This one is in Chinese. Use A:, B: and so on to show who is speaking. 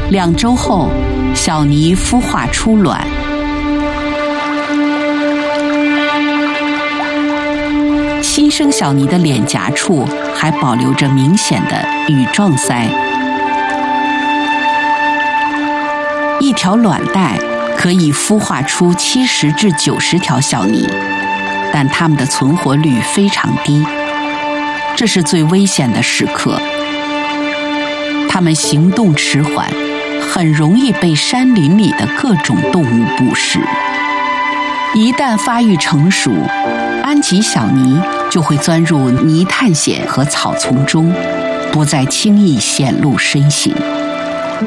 A: 2周后，小鲵孵化出卵。新生小鲵的脸颊处还保留着明显的羽状鳃。一条卵袋可以孵化出70至90条小鲵，但它们的存活率非常低，这是最危险的时刻。它们行动迟缓，很容易被山林里的各种动物捕食。一旦发育成熟，安吉小鲵就会钻入泥炭藓和草丛中，不再轻易显露身形。